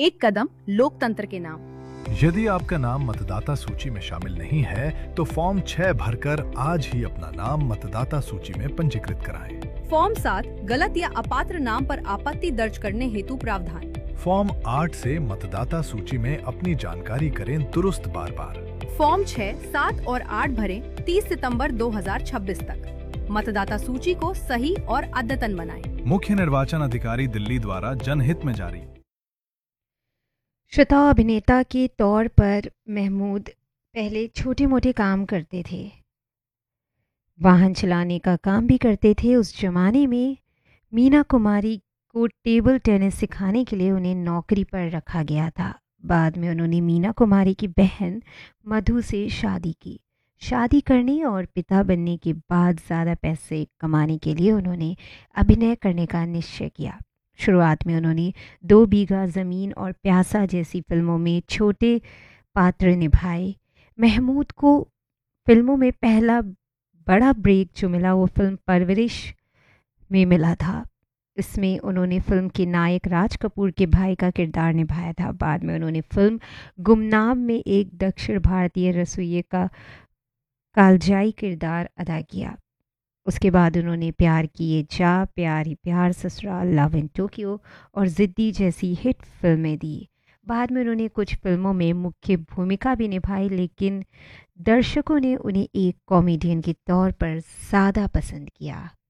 एक कदम लोकतंत्र के नाम। यदि आपका नाम मतदाता सूची में शामिल नहीं है तो फॉर्म 6 भरकर आज ही अपना नाम मतदाता सूची में पंजीकृत कराएं। फॉर्म 7 गलत या अपात्र नाम पर आपत्ति दर्ज करने हेतु प्रावधान। फॉर्म 8 से मतदाता सूची में अपनी जानकारी करें दुरुस्त बार बार। फॉर्म 6, 7 और 8 भरें 30 सितंबर 2026 तक। मतदाता सूची को सही और अद्यतन बनाएं। मुख्य निर्वाचन अधिकारी दिल्ली द्वारा जनहित में जारी। श्रोता, अभिनेता के तौर पर महमूद पहले छोटे मोटे काम करते थे, वाहन चलाने का काम भी करते थे। उस जमाने में मीना कुमारी को टेबल टेनिस सिखाने के लिए उन्हें नौकरी पर रखा गया था। बाद में उन्होंने मीना कुमारी की बहन मधु से शादी की। शादी करने और पिता बनने के बाद ज़्यादा पैसे कमाने के लिए उन्होंने अभिनय करने का निश्चय किया। शुरुआत में उन्होंने 2 बीघा ज़मीन और प्यासा जैसी फिल्मों में छोटे पात्र निभाए। महमूद को फिल्मों में पहला बड़ा ब्रेक जो मिला वो फिल्म परवरिश में मिला था। इसमें उन्होंने फिल्म के नायक राज कपूर के भाई का किरदार निभाया था। बाद में उन्होंने फिल्म गुमनाम में एक दक्षिण भारतीय रसोइये का कालजाई किरदार अदा किया। उसके बाद उन्होंने प्यार किए जा, प्यार ही प्यार, ससुराल, लव इन टोक्यो और ज़िद्दी जैसी हिट फिल्में दी। बाद में उन्होंने कुछ फिल्मों में मुख्य भूमिका भी निभाई, लेकिन दर्शकों ने उन्हें एक कॉमेडियन के तौर पर ज़्यादा पसंद किया।